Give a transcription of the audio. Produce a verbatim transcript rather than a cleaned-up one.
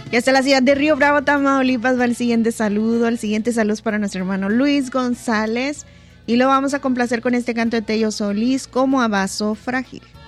Y hasta la ciudad de Río Bravo, Tamaulipas, va el siguiente saludo. El siguiente saludo es para nuestro hermano Luis González. Y lo vamos a complacer con este canto de Tello Solís, Como a Vaso Frágil.